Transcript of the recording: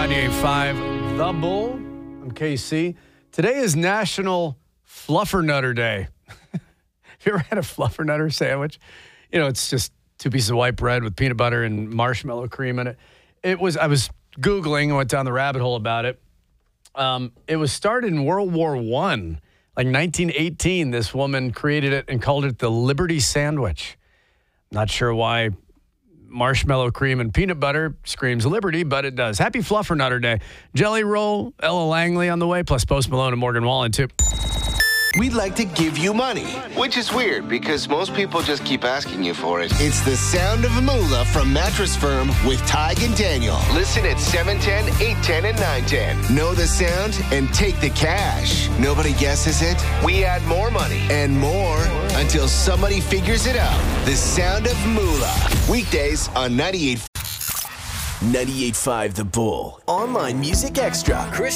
98.5 The Bull. I'm KC. Today is National Fluffernutter Day. Have you ever had a fluffernutter sandwich? You know, it's just two pieces of white bread with peanut butter and marshmallow cream in it. I was Googling and went down the rabbit hole about it. It was started in World War I. Like 1918, this woman created it and called it the Liberty Sandwich. Not sure why marshmallow cream and peanut butter screams liberty, but it does. Happy Fluffernutter Day. Jelly Roll, Ella Langley on the way, plus Post Malone and Morgan Wallen, too. We'd like to give you money, which is weird because most people just keep asking you for it. It's the sound of Moolah from Mattress Firm with Tig and Daniel. Listen at 710, 810, and 910. Know the sound and take the cash. Nobody guesses it? We add more money and more until somebody figures it out. The sound of Moolah. Weekdays on 98.5 The Bull. Online Music Extra.